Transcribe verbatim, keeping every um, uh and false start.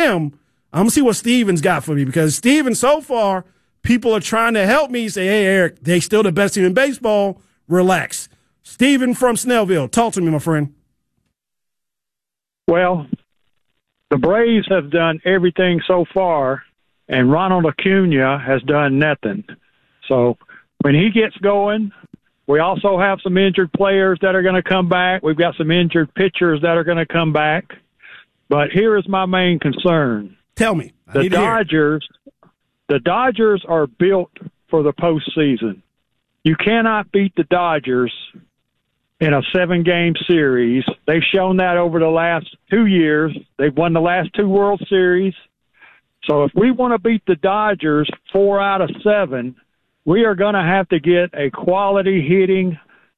him. I'm going to see what Steven's got for me, because Steven, so far, people are trying to help me say, hey, Eric, they still the best team in baseball. Relax. Steven from Snellville, talk to me, my friend. Well, the Braves have done everything so far, and Ronald Acuna has done nothing. So when he gets going, we also have some injured players that are going to come back. We've got some injured pitchers that are going to come back. But here is my main concern. Tell me. I The need to hear it. Dodgers, the Dodgers are built for the postseason. You cannot beat the Dodgers in a seven-game series. They've shown that over the last two years. They've won the last two World Series. So if we want to beat the Dodgers four out of seven, we are going to have to get a quality hitting